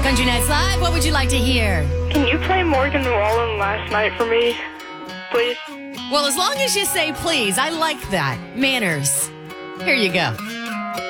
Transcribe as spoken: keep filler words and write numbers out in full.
Country Nights Live, what would you like to hear? Can you play Morgan Wallen Last Night for me, please? Well, as long as you say please, I like that. Manners. Here you go.